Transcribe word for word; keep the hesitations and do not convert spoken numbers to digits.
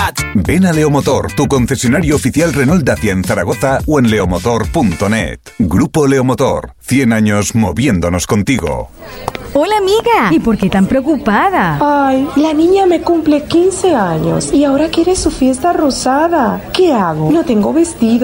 calidad. Ven a Leomotor, tu concesionario oficial Renault Dacia en Zaragoza o en leomotor punto net. Grupo Leomotor, cien años moviéndonos contigo. Hola, amiga. ¿Y por qué tan preocupada? Ay, la niña me cumple quince años y ahora quiere su fiesta rosada. ¿Qué hago? No tengo vestido.